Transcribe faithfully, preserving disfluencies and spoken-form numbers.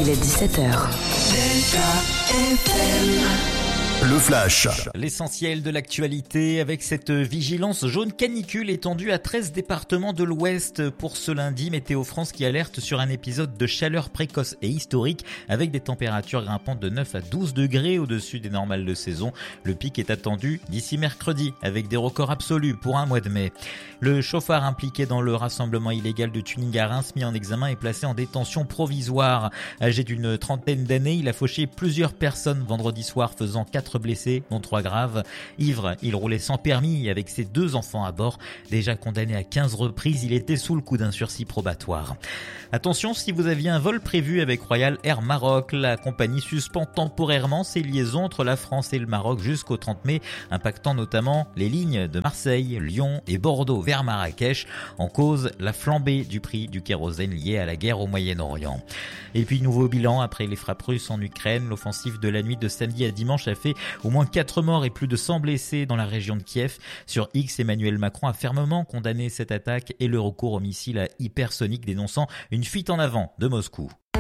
Il est dix-sept heures. Le Flash. L'essentiel de l'actualité avec cette vigilance jaune canicule étendue à treize départements de l'Ouest pour ce lundi. Météo France qui alerte sur un épisode de chaleur précoce et historique avec des températures grimpantes de neuf à douze degrés au-dessus des normales de saison. Le pic est attendu d'ici mercredi avec des records absolus pour un mois de mai. Le chauffard impliqué dans le rassemblement illégal de tuning à Reims mis en examen est placé en détention provisoire. Âgé d'une trentaine d'années, il a fauché plusieurs personnes vendredi soir faisant quatre blessés, dont trois graves. Ivre, il roulait sans permis avec ses deux enfants à bord. Déjà condamné à quinze reprises, il était sous le coup d'un sursis probatoire. Attention, si vous aviez un vol prévu avec Royal Air Maroc, la compagnie suspend temporairement ses liaisons entre la France et le Maroc jusqu'au trente mai, impactant notamment les lignes de Marseille, Lyon et Bordeaux vers Marrakech. En cause, la flambée du prix du kérosène liée à la guerre au Moyen-Orient. Et puis, nouveau bilan après les frappes russes en Ukraine. L'offensive de la nuit de samedi à dimanche a fait au moins quatre morts et plus de cent blessés dans la région de Kiev. Sur X, Emmanuel Macron a fermement condamné cette attaque et le recours aux missiles à hypersonique, dénonçant une fuite en avant de Moscou.